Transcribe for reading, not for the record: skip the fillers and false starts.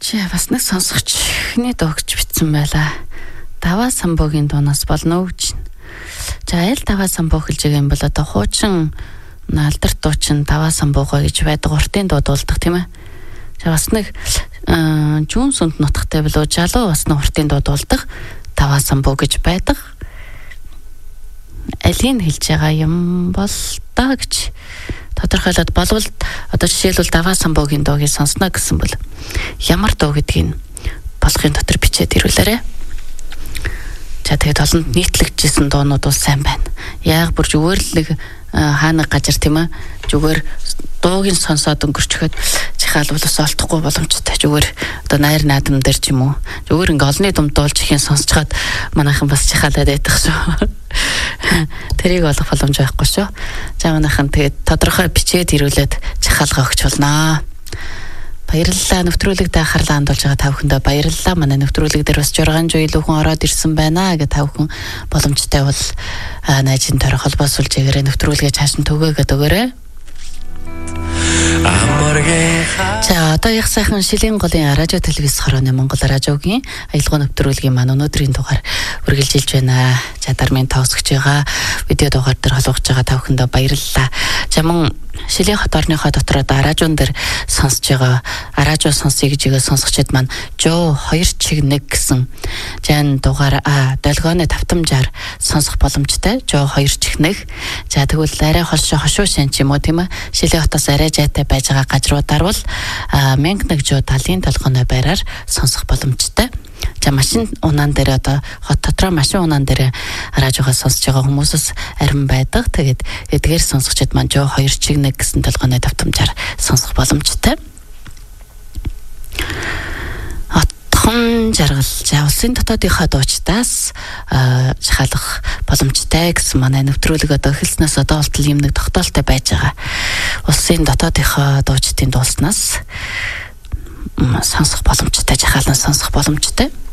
Чи бас нэг сонсогч ихний дуугч битсэн байлаа. Даваа самбуугийн дуунаас болно гэж. За аль даваа самбуу хэлж байгаа юм бол одоо хуучин алдарт дуучин даваа самбуугаа гэж байдаг уртын дуу дуулдаг тийм ээ. За бас нэг жүүн сүнд нутагтай билүү жалуу бас нэг уртын дуу дуулдаг даваа самбуу гэж байдаг. Алийг хэлж байгаа юм бол та гэж тодорхойлоод болвол одоо жишээлбэл даваа самбуугийн дуугийг сонсно гэсэн бол ямар дуу гэдгийг болохын дотор бичээд ирүүлээрэй. За тэгээд олонд нийтлэгдсэн дуунууд бол сайн байна. Яг бүр зүгээр л нэг хаана гажир тийм ээ. Зүгээр дуугийн сонсоод өнгөрчөхөд чихаалвал бас олдохгүй боломжтой. Зүгээр одоо найр наадам дээр ч юм уу. Зүгээр ингээ олонний дунд дуулж ихийн сонсчгаад манайхан бас чихаалаад байдаг шүү. Тэрийг олох боломж байхгүй шүү. За манайхан тэгээд тодорхой бичээд ирүүлээд чихаалгаа өгч болноо. Баярлалаа нэвтрүүлэгт анхаарлаа хандуулж байгаа та бүхэндээ баярлалаа. Манай нэвтрүүлэг дээр бас 6 жил илүү хүн ороод ирсэн байна гэж та бүхэн боломжтой бол найзын тойроо холбоосуулж ягээрээ нэвтрүүлгээ цааш нь түгээгээд өгөөрэй. За одоо их сайхан шилийн голын радио телевиз хорооны Монгол радиогийн аялал нэвтрүүлгийн маань өнөөдрийн дугаар үргэлжилж байна. За дармын тоосгож байгаа видео дугаар дээр холбогдож байгаа та бүхэндээ баярлалаа. За мөн Шилийн хот орныхоо дотор одоо радион дээр сонсож байгаа радио сонсъё гэж сонсогчид маань Жо 2 чиг 1 гэсэн жан дугаар долгооны тавтамжаар сонсох боломжтой. Жо 2 чиг 1. За тэгвэл арай хошуу шин ч юм уу тийм ээ. Шилийн хотоос арай жаатай байж байгаа газруудаар бол 1001 Жо 70 толгойн байраар сонсох боломжтой. За машин унаан дээр одоо хот дотроо машин унаан дээр радиогоо сонсож байгаа хүмүүсээс арин байдаг. Тэгээд эдгээр сонсогчид маань Жо 2 чиг 1 гэсэн толгойн давтамжаар сонсох боломжтой. Отхон жаргал. За улсын дотоодынхаа дуучдаас шахалах боломжтой гэсэн манай нэвтрүүлэг одоо эхэлснээс одоо болтол юм нэг тогтоолтой байж байгаа. Улсын дотоодынхаа дуучдын дуулснаас сонсох боломжтой, жахаалан сонсох боломжтой.